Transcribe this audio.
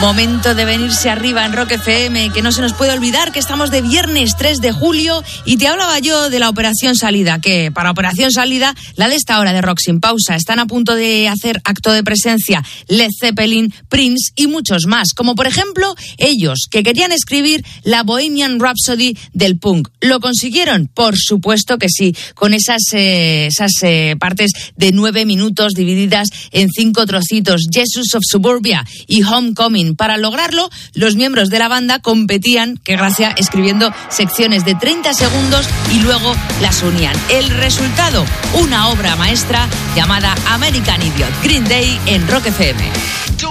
Momento de venirse arriba en Rock FM, que no se nos puede olvidar que estamos de viernes 3 de julio y te hablaba yo de la Operación Salida, que para Operación Salida, la de esta hora de Rock Sin Pausa, están a punto de hacer acto de presencia Led Zeppelin, Prince y muchos más, como por ejemplo ellos, que querían escribir la Bohemian Rhapsody del punk. ¿Lo consiguieron? Por supuesto que sí, con esas partes de 9 minutos divididas en 5 trocitos, Jesus of Suburbia y Homecoming. Para lograrlo, los miembros de la banda competían, qué gracia, escribiendo secciones de 30 segundos y luego las unían. El resultado, una obra maestra llamada American Idiot. Green Day en Rock FM.